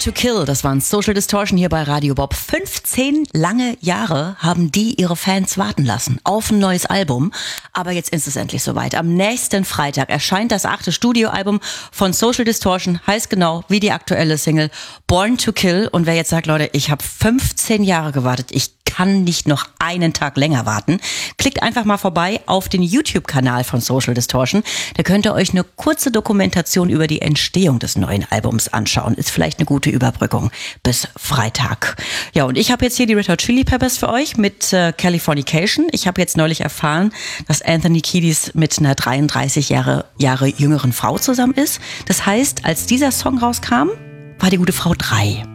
to Kill, das waren Social Distortion hier bei Radio Bob. 15 lange Jahre haben die ihre Fans warten lassen auf ein neues Album. Aber jetzt ist es endlich soweit. Am nächsten Freitag erscheint das 8. Studioalbum von Social Distortion. Heißt genau wie die aktuelle Single Born to Kill. Und wer jetzt sagt, Leute, ich habe 15 Jahre gewartet, ich kann nicht noch einen Tag länger warten, klickt einfach mal vorbei auf den YouTube-Kanal von Social Distortion. Da könnt ihr euch eine kurze Dokumentation über die Entstehung des neuen Albums anschauen. Ist vielleicht eine gute Überbrückung bis Freitag. Ja, und ich habe jetzt hier die Red Hot Chili Peppers für euch mit Californication. Ich habe jetzt neulich erfahren, dass Anthony Kiedis mit einer 33 Jahre jüngeren Frau zusammen ist. Das heißt, als dieser Song rauskam, war die gute Frau 3.